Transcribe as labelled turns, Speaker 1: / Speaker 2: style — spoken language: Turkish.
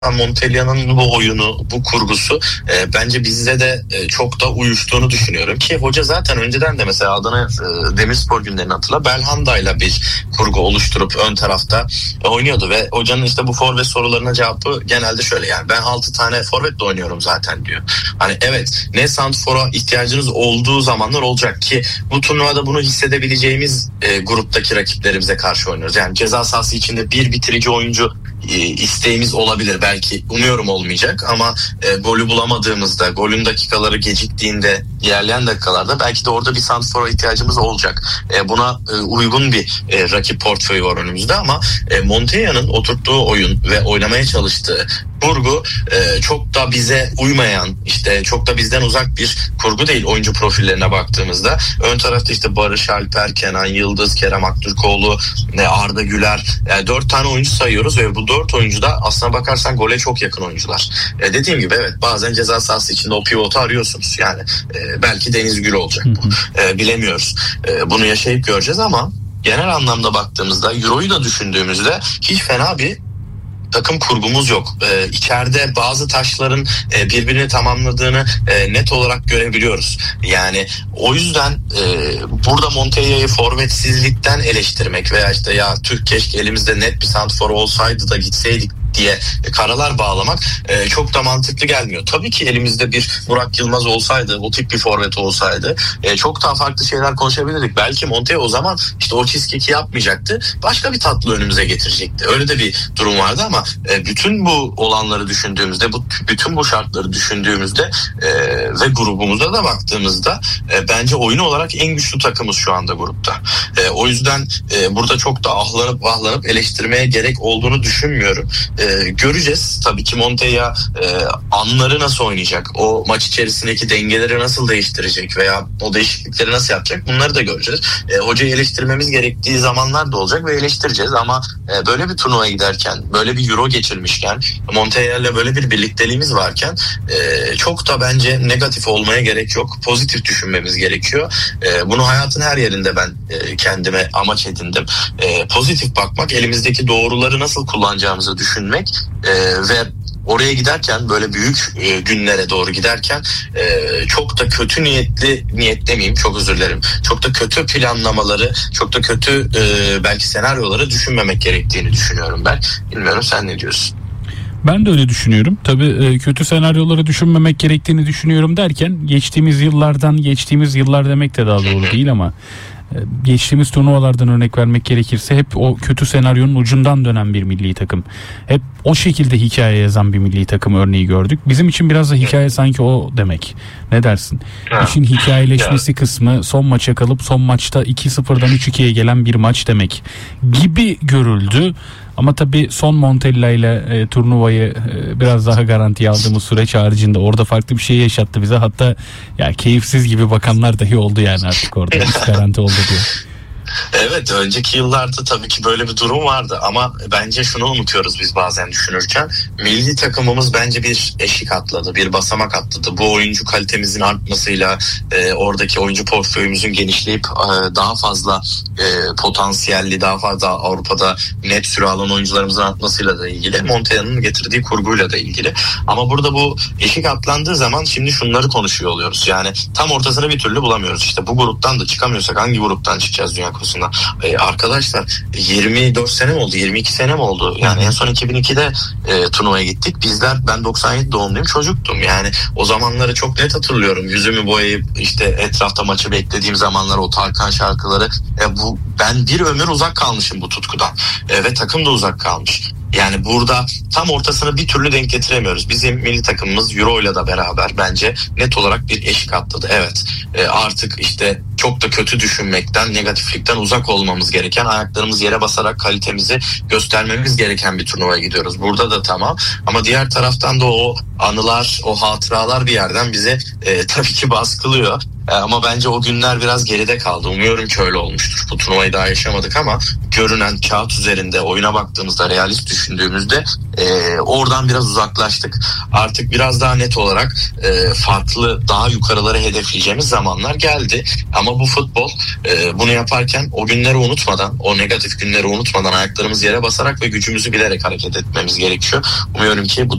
Speaker 1: Montella'nın bu oyunu, bu kurgusu bence bizde de çok da uyuştuğunu düşünüyorum ki hoca zaten önceden de mesela Adana Demirspor günlerini hatırla, Belhanda'yla bir kurgu oluşturup ön tarafta oynuyordu ve hocanın işte bu forvet sorularına cevabı genelde şöyle: yani ben 6 tane forvetle oynuyorum zaten diyor. Hani evet, ne santrfora ihtiyacınız olduğu zamanlar olacak ki bu turnuvada bunu hissedebileceğimiz gruptaki rakiplerimize karşı oynuyoruz. Yani ceza sahası içinde bir bitirici oyuncu isteğimiz olabilir, belki umuyorum olmayacak ama golü bulamadığımızda, golün dakikaları geciktiğinde, ilerleyen dakikalarda belki de orada bir santrfora ihtiyacımız olacak. Buna uygun bir rakip portföyü var önümüzde ama Montella'nın oturttuğu oyun ve oynamaya çalıştığı kurgu çok da bize uymayan, işte çok da bizden uzak bir kurgu değil oyuncu profillerine baktığımızda. Ön tarafta işte Barış Alper, Kenan Yıldız, Kerem Aktürkoğlu, Arda Güler, 4 tane oyuncu sayıyoruz ve bu 4 oyuncu da aslına bakarsan gole çok yakın oyuncular. Dediğim gibi evet, bazen ceza sahası içinde o pivotu arıyorsunuz. Yani belki Deniz Gül olacak bu. Bilemiyoruz. Bunu yaşayıp göreceğiz ama genel anlamda baktığımızda, Euro'yu da düşündüğümüzde hiç fena bir takım kurgumuz yok. İçeride bazı taşların birbirini tamamladığını net olarak görebiliyoruz. Yani o yüzden burada Montella'yı forvetsizlikten eleştirmek veya işte ya Türk keşke elimizde net bir santrfor olsaydı da gitseydik diye karalar bağlamak çok da mantıklı gelmiyor. Tabii ki elimizde bir Burak Yılmaz olsaydı, o tip bir forvet olsaydı çok daha farklı şeyler konuşabilirdik. Belki Montella o zaman işte o cheesecake'i yapmayacaktı. Başka bir tatlı önümüze getirecekti. Öyle de bir durum vardı ama bütün bu olanları düşündüğümüzde, bütün bu şartları düşündüğümüzde ve grubumuza da baktığımızda bence oyun olarak en güçlü takımız şu anda grupta. O yüzden burada çok da ahlanıp eleştirmeye gerek olduğunu düşünmüyorum. Göreceğiz. Tabii ki Montella anları nasıl oynayacak, o maç içerisindeki dengeleri nasıl değiştirecek veya o değişiklikleri nasıl yapacak, bunları da göreceğiz. Hocayı eleştirmemiz gerektiği zamanlar da olacak ve eleştireceğiz ama böyle bir turnuvaya giderken, böyle bir Euro geçirmişken, Montella ile böyle bir birlikteliğimiz varken çok da bence negatif olmaya gerek yok. Pozitif düşünmemiz gerekiyor. Bunu hayatın her yerinde ben kendime amaç edindim. Pozitif bakmak, elimizdeki doğruları nasıl kullanacağımızı düşünmek ve oraya giderken, böyle büyük günlere doğru giderken çok da kötü niyet demeyeyim, çok özür dilerim, çok da kötü planlamaları, çok da kötü belki senaryoları düşünmemek gerektiğini düşünüyorum ben. Bilmiyorum, sen ne diyorsun?
Speaker 2: Ben de öyle düşünüyorum. Tabii kötü senaryoları düşünmemek gerektiğini düşünüyorum derken geçtiğimiz yıllar demek de daha doğru değil ama geçtiğimiz turnuvalardan örnek vermek gerekirse hep o kötü senaryonun ucundan dönen bir milli takım. Hep o şekilde hikaye yazan bir milli takım örneği gördük. Bizim için biraz da hikaye sanki o demek. Ne dersin? İşin hikayeleşmesi kısmı son maça kalıp son maçta 2-0'dan 3-2'ye gelen bir maç demek gibi görüldü. Ama tabii son Montella ile turnuvayı biraz daha garantiye aldığımız süreç haricinde orada farklı bir şey yaşattı bize. Hatta ya keyifsiz gibi bakanlar dahi oldu yani artık orada. Hiç garanti oldu diye.
Speaker 1: Evet, önceki yıllarda tabii ki böyle bir durum vardı ama bence şunu unutuyoruz biz bazen düşünürken. Milli takımımız bence bir eşik atladı, bir basamak atladı. Bu oyuncu kalitemizin artmasıyla, oradaki oyuncu portföyümüzün genişleyip daha fazla potansiyelli, daha fazla Avrupa'da net süre alan oyuncularımızın artmasıyla da ilgili. Montella'nın getirdiği kurguyla da ilgili. Ama burada bu eşik atlandığı zaman şimdi şunları konuşuyor oluyoruz. Yani tam ortasını bir türlü bulamıyoruz. İşte bu gruptan da çıkamıyorsak hangi gruptan çıkacağız Dünya Kupası'nda? Arkadaşlar 24 sene mi oldu, 22 sene mi oldu? Yani en son 2002'de turnuvaya gittik. Ben 97 doğumluyum, çocuktum. Yani o zamanları çok net hatırlıyorum. Yüzümü boyayıp işte etrafta maçı beklediğim zamanlar, o Tarkan şarkıları. Ben bir ömür uzak kalmışım bu tutkudan. Ve takım da uzak kalmış. Yani burada tam ortasını bir türlü denk getiremiyoruz. Bizim milli takımımız Euro'yla da beraber bence net olarak bir eşik atladı. Evet, artık işte çok da kötü düşünmekten, negatiflikten uzak olmamız gereken, ayaklarımız yere basarak kalitemizi göstermemiz gereken bir turnuvaya gidiyoruz. Burada da tamam ama diğer taraftan da o anılar, o hatıralar bir yerden bize tabii ki baskılıyor. Ama bence o günler biraz geride kaldı. Umuyorum ki öyle olmuştur. Bu turnuvayı daha yaşamadık ama görünen kağıt üzerinde oyuna baktığımızda, realist düşündüğümüzde oradan biraz uzaklaştık. Artık biraz daha net olarak farklı, daha yukarıları hedefleyeceğimiz zamanlar geldi. Ama bu futbol, bunu yaparken o günleri unutmadan, o negatif günleri unutmadan ayaklarımız yere basarak ve gücümüzü bilerek hareket etmemiz gerekiyor. Umuyorum ki bu